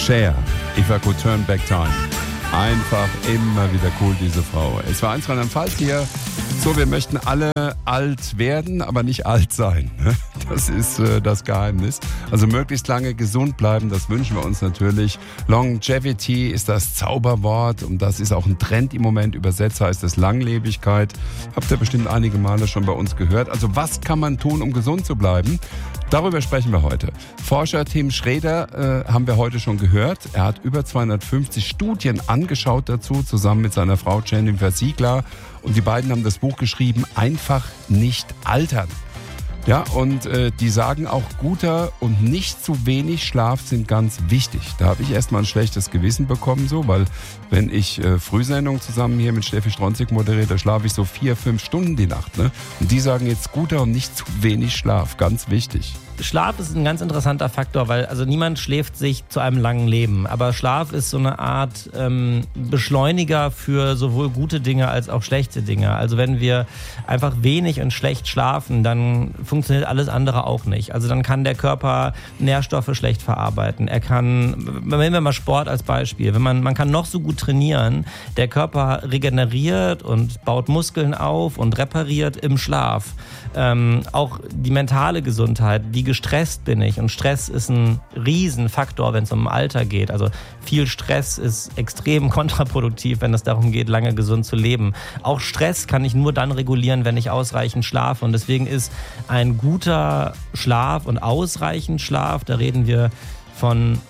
Cher, If I Could Turn Back Time. Einfach immer wieder cool, diese Frau. Es war eins Rheinland-Pfalz hier. So, wir möchten alle alt werden, aber nicht alt sein. Das ist das Geheimnis. Also möglichst lange gesund bleiben, das wünschen wir uns natürlich. Longevity ist das Zauberwort und das ist auch ein Trend im Moment. Übersetzt heißt es Langlebigkeit. Habt ihr bestimmt einige Male schon bei uns gehört. Also was kann man tun, um gesund zu bleiben? Darüber sprechen wir heute. Forscher Tim Schraeder haben wir heute schon gehört. Er hat über 250 Studien angeschaut dazu, zusammen mit seiner Frau Jennifer Siegler. Und die beiden haben das Buch geschrieben, Einfach nicht altern. Ja, und die sagen auch, guter und nicht zu wenig Schlaf sind ganz wichtig. Da habe ich erstmal ein schlechtes Gewissen bekommen, so, weil wenn ich Frühsendung zusammen hier mit Steffi Stronzig moderiere, da schlafe ich so 4-5 Stunden die Nacht. Ne? Und die sagen jetzt guter und nicht zu wenig Schlaf, ganz wichtig. Schlaf ist ein ganz interessanter Faktor, weil also niemand schläft sich zu einem langen Leben. Aber Schlaf ist so eine Art Beschleuniger für sowohl gute Dinge als auch schlechte Dinge. Also wenn wir einfach wenig und schlecht schlafen, dann funktioniert alles andere auch nicht. Also dann kann der Körper Nährstoffe schlecht verarbeiten. Er kann, nehmen wir mal Sport als Beispiel, man kann noch so gut trainieren, der Körper regeneriert und baut Muskeln auf und repariert im Schlaf. Auch die mentale Gesundheit, wie gestresst bin ich? Und Stress ist ein Riesenfaktor, wenn es um Alter geht. Also viel Stress ist extrem kontraproduktiv, wenn es darum geht, lange gesund zu leben. Auch Stress kann ich nur dann regulieren, wenn ich ausreichend schlafe. Und deswegen ist ein guter Schlaf und ausreichend Schlaf, da reden wir von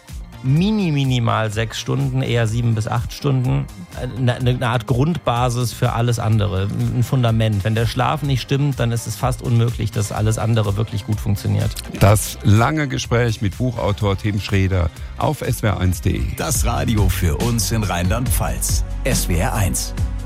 minimal 6 Stunden, eher 7 bis 8 Stunden, eine Art Grundbasis für alles andere, ein Fundament. Wenn der Schlaf nicht stimmt, dann ist es fast unmöglich, dass alles andere wirklich gut funktioniert. Das lange Gespräch mit Buchautor Tim Schraeder auf swr1.de. Das Radio für uns in Rheinland-Pfalz. SWR1.